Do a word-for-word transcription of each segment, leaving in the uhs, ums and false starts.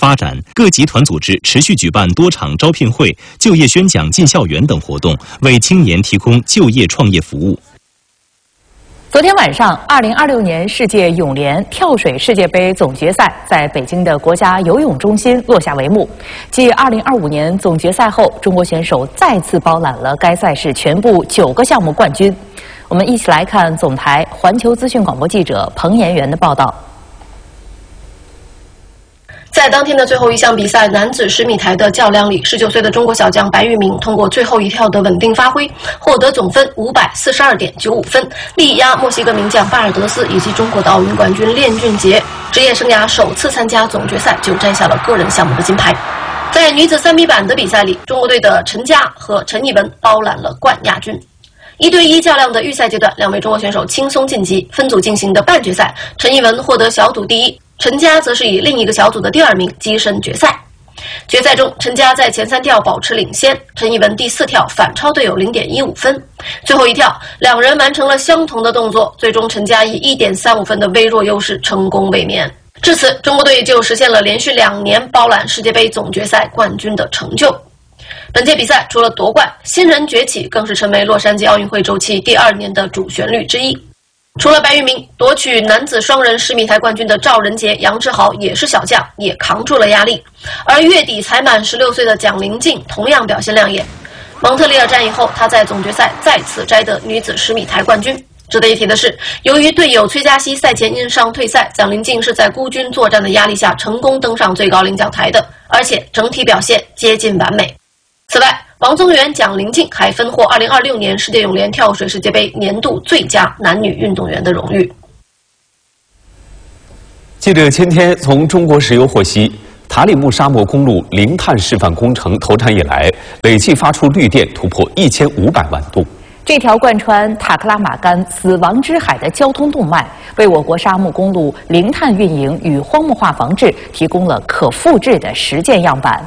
发展，各集团组织持续举办多场招聘会、就业宣讲进校园等活动，为青年提供就业创业服务。 昨天晚上，二零二六年世界泳联跳水世界杯总决赛在北京的国家游泳中心落下帷幕。继二零二五年总决赛后，中国选手再次包揽了该赛事全部九个项目冠军。我们一起来看总台环球资讯广播记者彭延元的报道。 在当天的最后一项比赛男子十米台的较量里，十九岁的中国小将白玉明通过最后一跳的稳定发挥，获得总分五百四十二点九五分，力压墨西哥名将巴尔德斯以及中国的奥运冠军练俊杰，职业生涯首次参加总决赛就摘下了个人项目的金牌。在女子三米板的比赛里，中国队的陈佳和陈艺文包揽了冠亚军。一对一较量的预赛阶段，两位中国选手轻松晋级。分组进行的半决赛，陈艺文获得小组第一，陈佳则是以另一个小组的第二名跻身决赛。决赛中，陈佳在前三跳保持领先，陈艺文第四跳反超队友 零点一五分。最后一跳，两人完成了相同的动作，最终陈佳以 一点三五分的微弱优势成功卫冕。至此，中国队就实现了连续两年包揽世界杯总决赛冠军的成就。本届比赛除了夺冠，新人崛起更是成为洛杉矶奥运会周期第二年的主旋律之一。除了白玉明，夺取男子双人十米台冠军的赵仁杰、杨志豪也是小将，也扛住了压力。而月底才满十六岁的蒋灵静同样表现亮眼。蒙特利尔战役后，她在总决赛再次摘得女子十米台冠军。值得一提的是，由于队友崔嘉熙赛前因伤退赛，蒋灵静是在孤军作战的压力下成功登上最高领奖台的，而且整体表现接近完美。此外，王宗源、蒋灵静还分获二零二六年世界泳联跳水世界杯年度最佳男女运动员的荣誉。 记者前天从中国石油获悉，塔里木沙漠公路零碳示范工程投产以来，累计发出绿电突破一千五百万度。 这条贯穿塔克拉玛干死亡之海的交通动脉，为我国沙漠公路零碳运营与荒漠化防治提供了可复制的实践样板。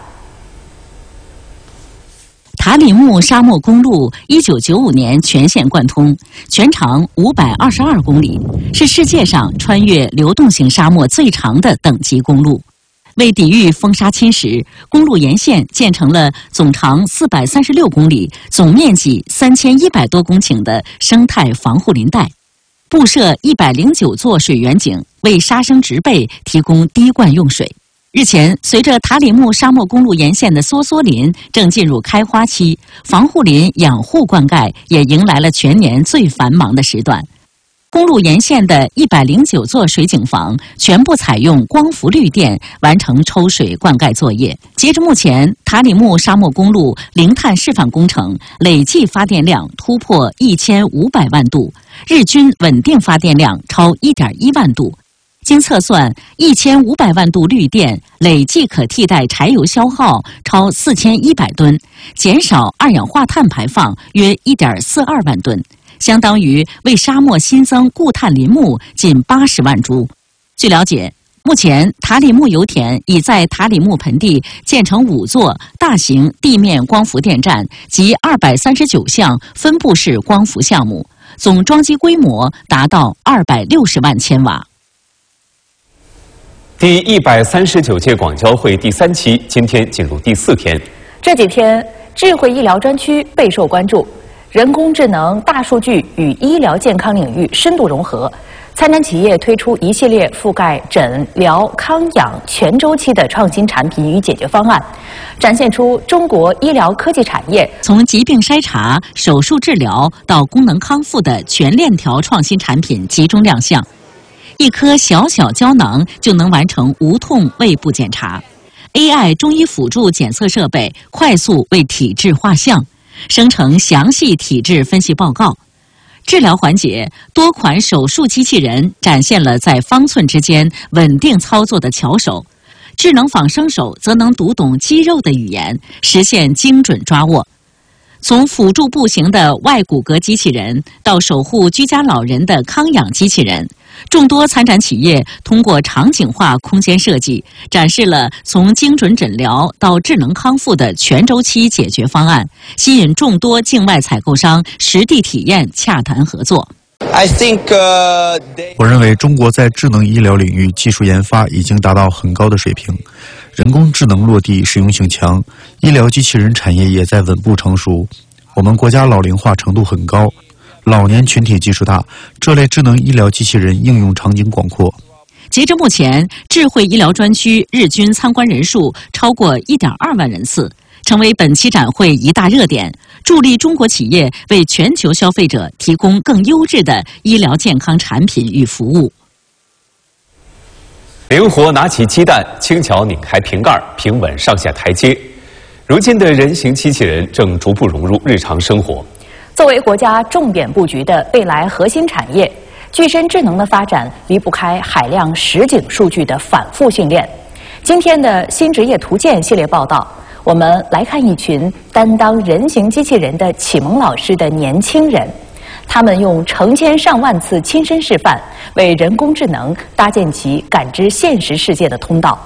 塔里木沙漠公路一九九五年全线贯通，全长五百二十二公里，是世界上穿越流动性沙漠最长的等级公路。为抵御风沙侵蚀，公路沿线建成了总长四百三十六公里、总面积三千一百多公顷的生态防护林带，布设一百零九座水源井，为沙生植被提供滴灌用水。日前，随着塔里木沙漠公路沿线的梭梭林正进入开花期，防护林养护灌溉也迎来了全年最繁忙的时段。公路沿线的一百零九座水井房全部采用光伏绿电完成抽水灌溉作业。截至目前，塔里木沙漠公路零碳示范工程累计发电量突破一千五百万度，日均稳定发电量超一点一万度。经测算，一千五百万度绿电累计可替代柴油消耗超四千一百吨，减少二氧化碳排放约一点四二万吨，相当于为沙漠新增固碳林木近八十万株。据了解，目前塔里木油田已在塔里木盆地建成五座大型地面光伏电站及二百三十九项分布式光伏项目，总装机规模达到二百六十万千瓦。 第一百三十九届广交会第三期今天进入第四天。 这几天，智慧医疗专区备受关注，人工智能、大数据与医疗健康领域深度融合。参展企业推出一系列覆盖诊疗、康养全周期的创新产品与解决方案，展现出中国医疗科技产业从疾病筛查、手术治疗到功能康复的全链条创新产品集中亮相。一颗小小胶囊就能完成无痛胃部检查 ，A I 中医辅助检测设备快速为体质画像，生成详细体质分析报告。治疗环节，多款手术机器人展现了在方寸之间稳定操作的巧手，智能仿生手则能读懂肌肉的语言，实现精准抓握。从辅助步行的外骨骼机器人到守护居家老人的康养机器人，众多参展企业通过场景化空间设计，展示了从精准诊疗到智能康复的全周期解决方案，吸引众多境外采购商实地体验洽谈合作。 I think, uh, they... 我认为中国在智能医疗领域技术研发已经达到很高的水平， 人工智能落地实用性强，医疗机器人产业也在稳步成熟。我们国家老龄化程度很高，老年群体基数大，这类智能医疗机器人应用场景广阔。 截至目前，智慧医疗专区日均参观人数超过 一点二万人次，成为本期展会一大热点，助力中国企业为全球消费者提供更优质的医疗健康产品与服务。 灵活拿起鸡蛋，轻巧拧开瓶盖，平稳上下台阶。如今的人形机器人正逐步融入日常生活。 作为国家重点布局的未来核心产业，具身智能的发展离不开海量实景数据的反复训练。今天的新职业图鉴系列报道，我们来看一群担当人形机器人的启蒙老师的年轻人，他们用成千上万次亲身示范，为人工智能搭建起感知现实世界的通道。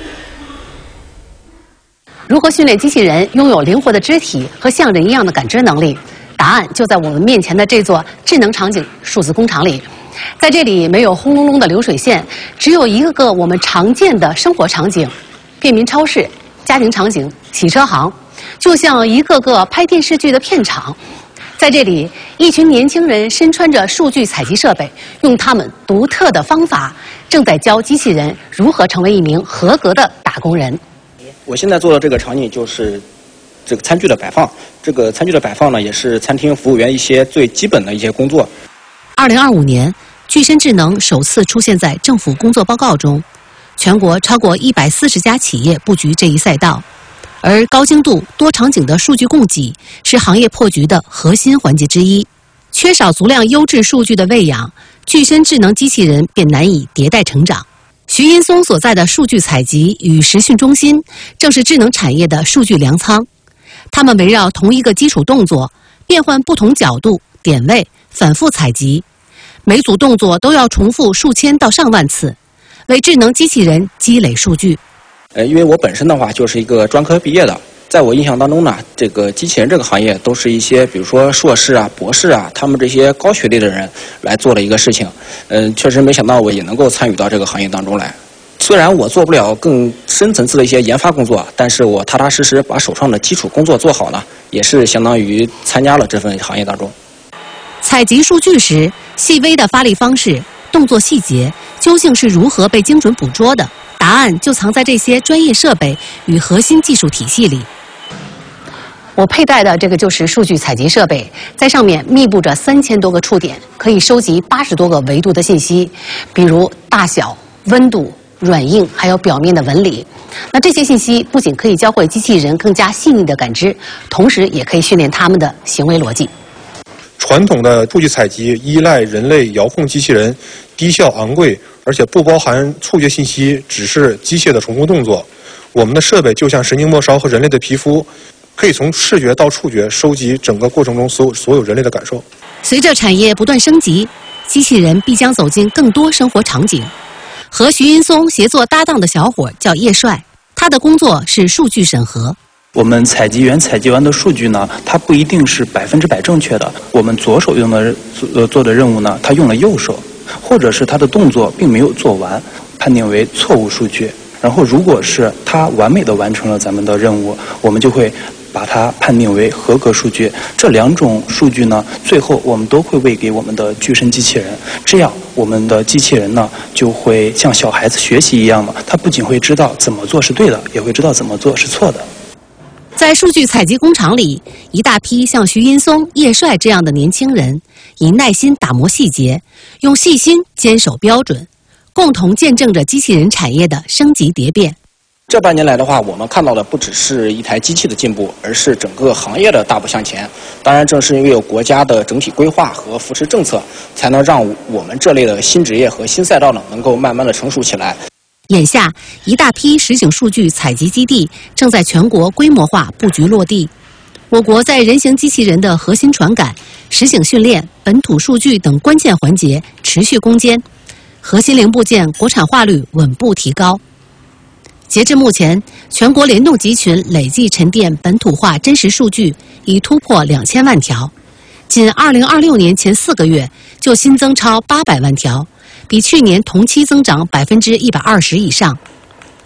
如何训练机器人拥有灵活的肢体和像人一样的感知能力？答案就在我们面前的这座智能场景数字工厂里。在这里，没有轰隆隆的流水线，只有一个个我们常见的生活场景：便民超市、家庭场景、洗车行，就像一个个拍电视剧的片场。在这里，一群年轻人身穿着数据采集设备，用他们独特的方法，正在教机器人如何成为一名合格的打工人。 我现在做的这个场景就是这个餐具的摆放，这个餐具的摆放呢，也是餐厅服务员一些最基本的一些工作。 二零二五年，具身智能首次出现在政府工作报告中，全国超过一百四十家企业布局这一赛道，而高精度、多场景的数据供给是行业破局的核心环节之一。缺少足量优质数据的喂养，具身智能机器人便难以迭代成长。徐银松所在的数据采集与实训中心，正是智能产业的数据粮仓。他们围绕同一个基础动作，变换不同角度、点位，反复采集，每组动作都要重复数千到上万次，为智能机器人积累数据。 呃，因为我本身的话就是一个专科毕业的，在我印象当中呢，这个机器人这个行业都是一些比如说硕士啊、博士啊，他们这些高学历的人来做的一个事情。嗯、呃，确实没想到我也能够参与到这个行业当中来。虽然我做不了更深层次的一些研发工作，但是我踏踏实实把手上的基础工作做好呢，也是相当于参加了这份行业当中。 采集数据时，细微的发力方式、动作细节究竟是如何被精准捕捉的？答案就藏在这些专业设备与核心技术体系里。我佩戴的这个就是数据采集设备，在上面密布着三千多个触点，可以收集八十多个维度的信息，比如大小、温度、软硬，还有表面的纹理。那这些信息不仅可以教会机器人更加细腻的感知，同时也可以训练它们的行为逻辑。 传统的数据采集依赖人类遥控机器人，低效昂贵，而且不包含触觉信息，只是机械的重复动作。我们的设备就像神经末梢和人类的皮肤，可以从视觉到触觉收集整个过程中所有所有人类的感受。 随着产业不断升级，机器人必将走进更多生活场景。和徐银松协作搭档的小伙叫叶帅，他的工作是数据审核。 我们采集员采集完的数据呢，它不一定是百分之百正确的。我们左手用的呃做的任务呢，他用了右手，或者是他的动作并没有做完，判定为错误数据。然后如果是他完美的完成了咱们的任务，我们就会把它判定为合格数据。这两种数据呢，最后我们都会喂给我们的具身机器人，这样我们的机器人呢就会像小孩子学习一样的，他不仅会知道怎么做是对的，也会知道怎么做是错的。 在数据采集工厂里，一大批像徐银松、叶帅这样的年轻人，以耐心打磨细节，用细心坚守标准，共同见证着机器人产业的升级迭变。 这半年来的话，我们看到的不只是一台机器的进步，而是整个行业的大步向前。当然，正是因为有国家的整体规划和扶持政策，才能让我们这类的新职业和新赛道呢，能够慢慢的成熟起来。 眼下，一大批实景数据采集基地正在全国规模化布局落地。我国在人形机器人的核心传感、实景训练、本土数据等关键环节持续攻坚，核心零部件国产化率稳步提高。截至目前，全国联动集群累计沉淀本土化真实数据已突破两千万条，仅二零二六年前四个月就新增超八百万条，比去年同期增长百分之一百二十以上。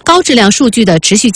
高质量数据的持续